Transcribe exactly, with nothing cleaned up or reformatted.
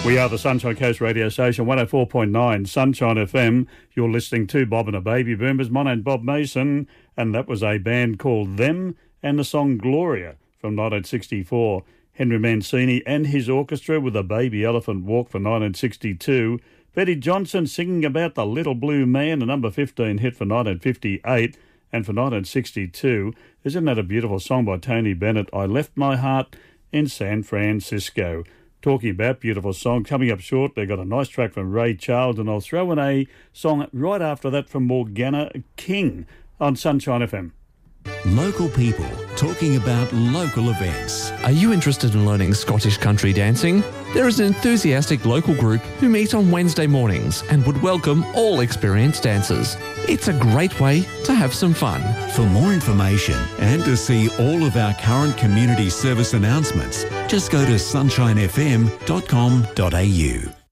We are the Sunshine Coast radio station, one oh four point nine Sunshine F M. You're listening to Bob and the Baby Boomers. My name's Bob Mason, and that was a band called Them and the song Gloria from nineteen sixty-four. Henry Mancini and his orchestra with a Baby Elephant Walk for nineteen sixty-two. Betty Johnson singing about the Little Blue Man, a number fifteen hit for nineteen fifty-eight. And for nineteen sixty-two, isn't that a beautiful song by Tony Bennett, I Left My Heart in San Francisco. Talking about beautiful song, coming up short, they got a nice track from Ray Charles, and I'll throw in a song right after that from Morgana King on Sunshine F M. Local people talking about local events. Are you interested in learning Scottish country dancing? There is an enthusiastic local group who meet on Wednesday mornings and would welcome all experienced dancers. It's a great way to have some fun. For more information and to see all of our current community service announcements, just go to sunshine f m dot com dot a u.